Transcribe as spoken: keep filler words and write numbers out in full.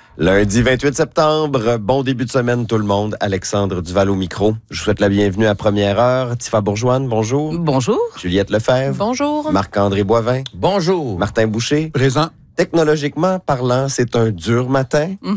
Lundi vingt-huit septembre, bon début de semaine tout le monde. Alexandre Duval au micro. Je vous souhaite la bienvenue à première heure. Tifa Bourgeoine, bonjour. Bonjour. Juliette Lefebvre. Bonjour. Marc-André Boivin. Bonjour. Martin Boucher. Présent. Technologiquement parlant, c'est un dur matin. Mm-hmm.